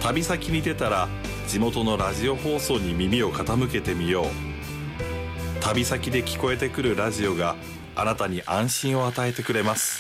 旅先に出たら地元のラジオ放送に耳を傾けてみよう。旅先で聞こえてくるラジオがあなたに安心を与えてくれます。